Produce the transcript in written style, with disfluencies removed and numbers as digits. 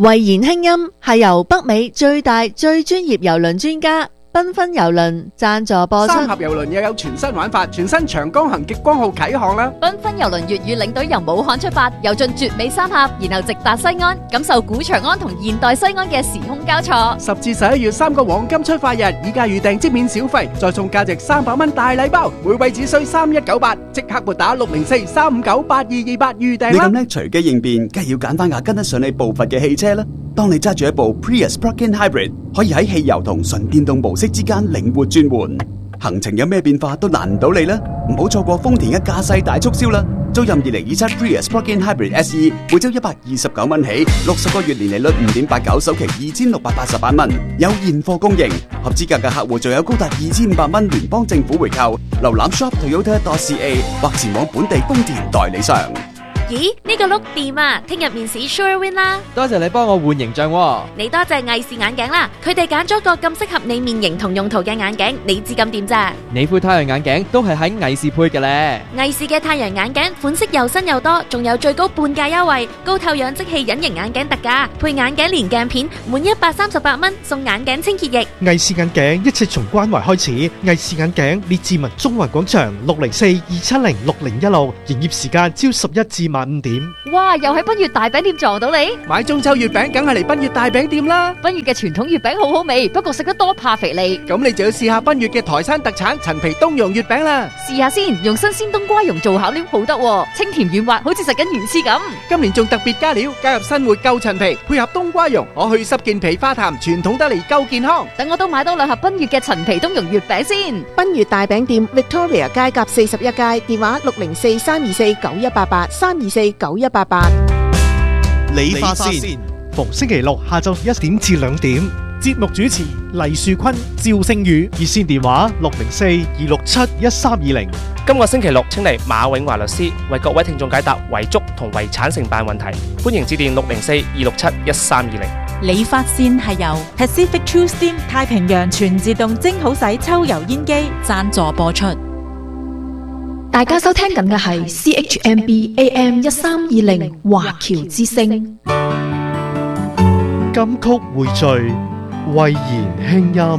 慧妍輕音係由北美最大最專業郵輪專家繽紛郵輪贊助播出。 三峽郵輪又有全新玩法，全新長江行極光號啟航啦！ 繽紛郵輪粵語領隊由武漢出發，遊進絕美三峽，然後直達西安，感受古長安同現代西安嘅時空交錯。 10至11月3個黃金出發日，以價預訂即免小費，再送價值300蚊大禮包，每位只需3198，即刻撥打604-359-8228預訂啦！ 你咁叻隨機應變，梗係要揀翻架跟得上你步伐嘅汽車啦！當你揸住一部 Prius Plug-in Hybrid， 可以喺汽油同純電動模式之間靈活轉換，行程有咩變化都難唔到你啦！唔好錯過豐田嘅駕駛大促銷啦！租任2027 Prius Plug-in Hybrid SE， 每周129蚊起，60個月年利率5.89，首期2688蚊，有現貨供應。合資格嘅客戶仲有高達2500蚊聯邦政府回扣。瀏覽 shop.toyota.ca 或前往本地豐田代理商。 咦，呢個碌掂啊！聽日面試 Sure Win 啦！ 多謝你幫我換形象喎。 你多謝藝視眼鏡啦，佢哋揀咗個咁適合你面型同用途嘅眼鏡，你知咁掂咋？ 你副太陽眼鏡都係喺藝視配嘅咧。 藝視嘅太陽眼鏡款式又新又多，仲有最高半價優惠，高透氧即棄隱形眼鏡特價，配眼鏡連鏡片，滿138蚊送眼鏡清潔液。 藝視眼鏡一切從關懷開始，藝視眼鏡列治文中環廣場604-270-6016，營業時間朝11至晚5點。 哇！又喺奔月大餅店撞到你， 買中秋月餅梗係嚟奔月大餅店啦！ 奔月嘅傳統月餅好好味，不過食得多怕肥膩。 咁你就要試下奔月嘅台山特產陳皮冬蓉月餅啦！ 試下先，用新鮮冬瓜蓉做餡料好得喎，清甜軟滑，好似食緊魚翅咁。 今年仲特別加料，加入新活夠陳皮，配合冬瓜蓉，可去濕健脾化痰，傳統得嚟夠健康。 等我都買多2盒奔月嘅陳皮冬蓉月餅先。 奔月大餅店 Victoria 街甲41街，電話604-324-9188，324-9188。 理髮線，逢星期六下晝1點至2點。節目主持黎樹坤、趙星宇，熱線電話604-267-1320。 今個星期六請嚟馬永華律師為各位聽眾解答遺囑同遺產承辦問題，歡迎致電604-267-1320。 理髮線係由 Pacific True Steam 太平洋全自動蒸好洗抽油煙機贊助播出。 大家收聽緊嘅係 CHMB AM 1320華僑之聲。 金曲匯聚，慧妍輕音。